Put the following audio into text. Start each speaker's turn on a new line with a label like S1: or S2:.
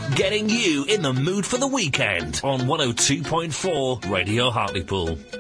S1: getting you in the mood for the weekend on 102.4 Radio Hartlepool.